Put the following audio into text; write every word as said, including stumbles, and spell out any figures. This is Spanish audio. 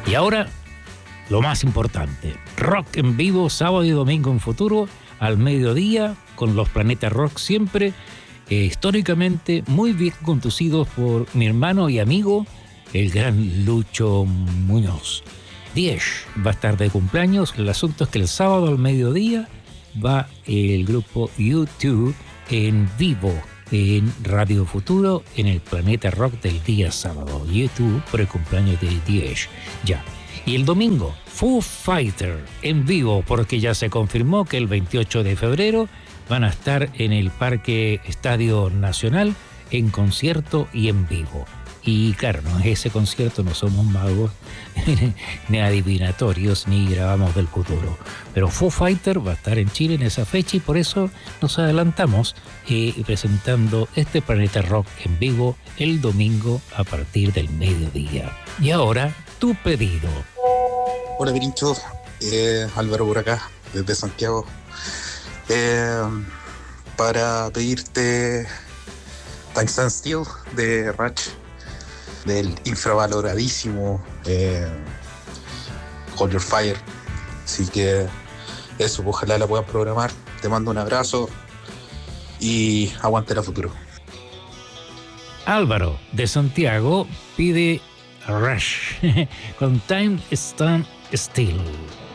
Y ahora, lo más importante, rock en vivo, sábado y domingo en Futuro, al mediodía, con los Planetas Rock siempre, eh, históricamente muy bien conducidos por mi hermano y amigo, el gran Lucho Muñoz. diez va a estar de cumpleaños. El asunto es que el sábado al mediodía va el grupo U dos en vivo en Radio Futuro en el Planeta Rock del día sábado. U dos por el cumpleaños de diez. Ya. Y el domingo, Foo Fighter en vivo, porque ya se confirmó que el veintiocho de febrero van a estar en el Parque Estadio Nacional en concierto y en vivo. Y claro, no es ese concierto, no somos magos, ni adivinatorios, ni grabamos del futuro. Pero Foo Fighter va a estar en Chile en esa fecha y por eso nos adelantamos eh, presentando este Planeta Rock en vivo el domingo a partir del mediodía. Y ahora, tu pedido. Hola, Pirincho. Eh, Álvaro por acá, desde Santiago. Eh, para pedirte Time Stand Still de Rush, del infravaloradísimo eh, Hold Your Fire. Así que eso, ojalá la puedan programar. Te mando un abrazo y aguante la Futuro. Álvaro de Santiago pide Rush con Time Stand Still.